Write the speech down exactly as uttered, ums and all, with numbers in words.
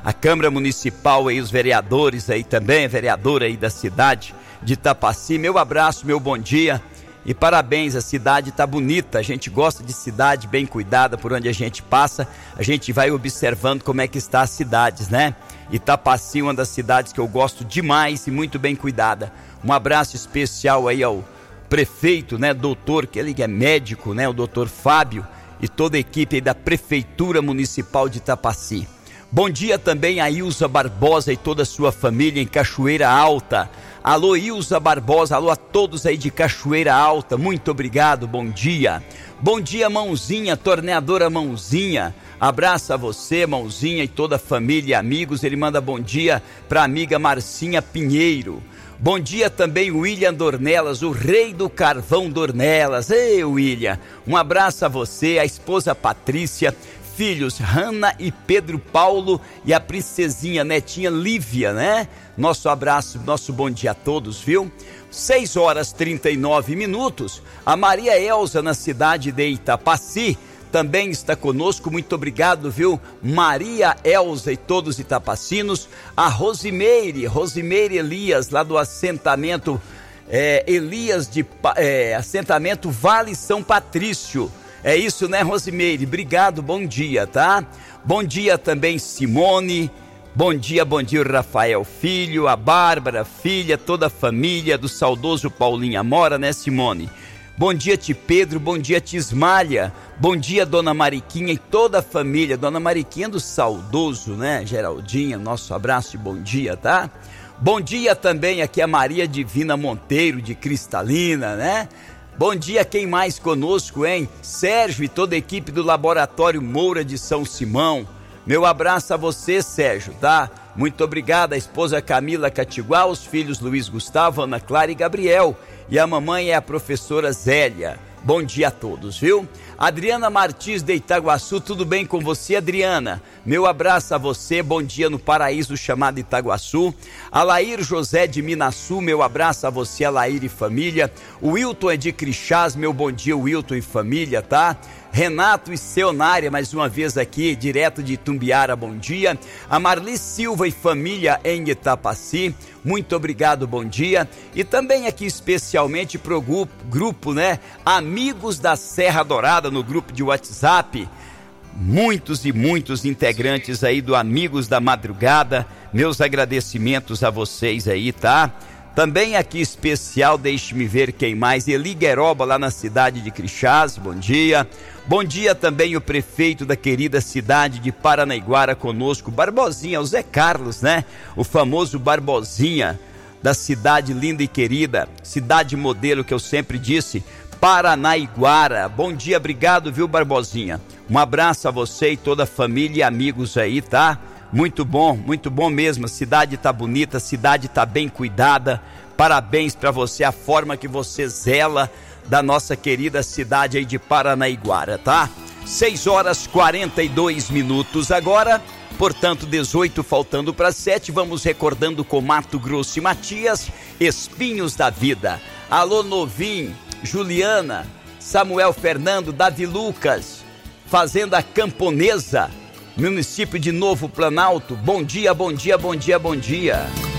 a Câmara Municipal e os vereadores aí também, vereadora aí da cidade de Itapaci. Meu abraço, meu bom dia e parabéns, a cidade está bonita, a gente gosta de cidade bem cuidada, por onde a gente passa, a gente vai observando como é que está as cidades, né? Itapaci, uma das cidades que eu gosto demais e muito bem cuidada. Um abraço especial aí ao prefeito, né, doutor, que ele é médico, né, o doutor Fábio e toda a equipe aí da Prefeitura Municipal de Itapaci. Bom dia também a Ilza Barbosa e toda a sua família em Cachoeira Alta. Alô Ilza Barbosa, alô a todos aí de Cachoeira Alta, muito obrigado, bom dia. Bom dia Mãozinha, torneadora Mãozinha, abraço a você Mãozinha e toda a família e amigos. Ele manda bom dia para a amiga Marcinha Pinheiro. Bom dia também William Dornelas, o rei do carvão Dornelas. Ei William, um abraço a você, a esposa Patrícia, filhos Hanna e Pedro Paulo e a princesinha netinha Lívia, né? Nosso abraço, nosso bom dia a todos, viu? seis horas e trinta e nove minutos, a Maria Elza na cidade de Itapaci também está conosco, muito obrigado, viu? Maria Elza e todos itapacinos, a Rosimeire, Rosimeire Elias, lá do assentamento é, Elias de é, assentamento Vale São Patrício. É isso, né, Rosimeire? Obrigado, bom dia, tá? Bom dia também, Simone. Bom dia, bom dia, Rafael Filho, a Bárbara, filha, toda a família do saudoso Paulinho Amora, né, Simone? Bom dia, Ti Pedro, bom dia, Tismalha. Bom dia, Dona Mariquinha e toda a família. Dona Mariquinha do saudoso, né, Geraldinha, nosso abraço e bom dia, tá? Bom dia também aqui a Maria Divina Monteiro de Cristalina, né? Bom dia, quem mais conosco, hein? Sérgio e toda a equipe do Laboratório Moura de São Simão. Meu abraço a você, Sérgio, tá? Muito obrigado, a esposa Camila Catiguá, os filhos Luiz Gustavo, Ana Clara e Gabriel. E a mamãe é a professora Zélia. Bom dia a todos, viu? Adriana Martins de Itaguaçu, tudo bem com você, Adriana? Meu abraço a você, bom dia no paraíso chamado Itaguaçu. Alair José de Minaçu, meu abraço a você, Alair e família. O Wilton é de Crixás, meu bom dia, Wilton e família, tá? Renato e Seonária, mais uma vez aqui, direto de Itumbiara, bom dia. A Marli Silva e família em Itapaci, muito obrigado, bom dia. E também aqui especialmente pro grupo, grupo, né? Amigos da Serra Dourada, no grupo de WhatsApp. Muitos e muitos integrantes aí do Amigos da Madrugada, meus agradecimentos a vocês aí, tá? Também aqui especial, deixe-me ver quem mais, Eli Gueroba lá na cidade de Crixás, bom dia. Bom dia também o prefeito da querida cidade de Paranaiguara conosco, Barbosinha, o Zé Carlos, né? O famoso Barbosinha da cidade linda e querida, cidade modelo que eu sempre disse, Paranaiguara. Bom dia, obrigado, viu, Barbosinha? Um abraço a você e toda a família e amigos aí, tá? Muito bom, muito bom mesmo, a cidade tá bonita, a cidade tá bem cuidada, parabéns para você, a forma que você zela da nossa querida cidade aí de Paranaiguara, tá? seis horas e quarenta e dois minutos agora, portanto dezoito faltando para sete, vamos recordando com Mato Grosso e Matias, Espinhos da Vida. Alô Novim, Juliana, Samuel Fernando, Davi Lucas, Fazenda Camponesa, município de Novo Planalto, bom dia, bom dia, bom dia, bom dia.